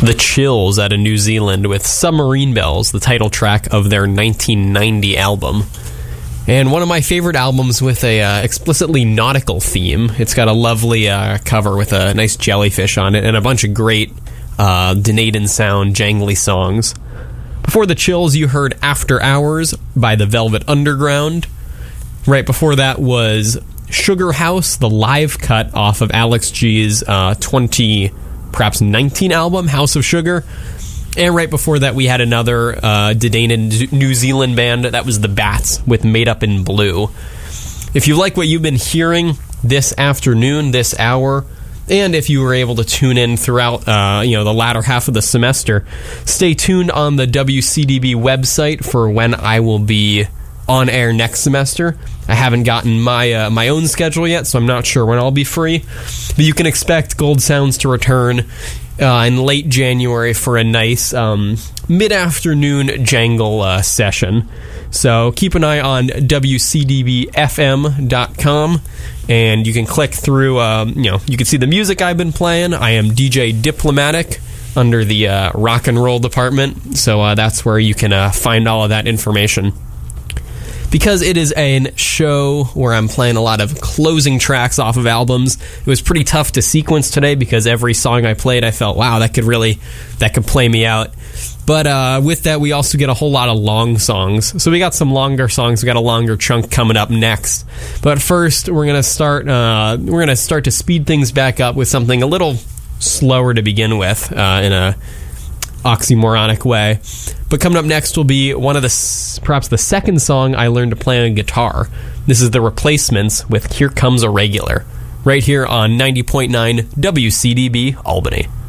The Chills out of New Zealand with Submarine Bells, the title track of their 1990 album. And one of my favorite albums with a explicitly nautical theme. It's got a lovely cover with a nice jellyfish on it and a bunch of great Dunedin sound jangly songs. Before The Chills, you heard After Hours by the Velvet Underground. Right before that was Sugar House, the live cut off of Alex G's 19 album, House of Sugar. And right before that, we had another Dunedin, New Zealand band. That was The Bats with Made Up in Blue. If you like what you've been hearing this afternoon, this hour, and if you were able to tune in throughout the latter half of the semester, stay tuned on the WCDB website for when I will be on air next semester. I haven't gotten my own schedule yet, so I'm not sure when I'll be free. But you can expect Gold Sounds to return in late January for a nice mid-afternoon jangle session. So keep an eye on WCDBFM.com, and you can click through, you can see the music I've been playing. I am DJ Diplomatic under the rock and roll department, so that's where you can find all of that information. Because it is a show where I'm playing a lot of closing tracks off of albums, it was pretty tough to sequence today because every song I played, I felt, wow, that could play me out. But with that, we also get a whole lot of long songs. So we got some longer songs. We got a longer chunk coming up next. But first, we're gonna start to speed things back up with something a little slower to begin with in a oxymoronic way. But coming up next will be perhaps the second song I learned to play on guitar. This is The Replacements with Here Comes a Regular, right here on 90.9 WCDB Albany.